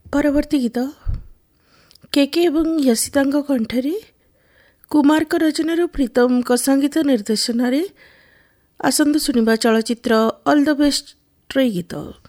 ପରବର୍ତ୍ତୀ ଗୀତ କେକେ ଏବଂ ୟଶିତାଙ୍କ କଣ୍ଠରେ କୁମାରଙ୍କ ରଚନାରୁ ପ୍ରୀତମଙ୍କ ସଙ୍ଗୀତ ନିର୍ଦ୍ଦେଶନାରେ ଆସନ୍ତୁ ଶୁଣିବା ଚଳଚ୍ଚିତ୍ର ଅଲ୍ ଦ ବେଷ୍ଟର ଗୀତ।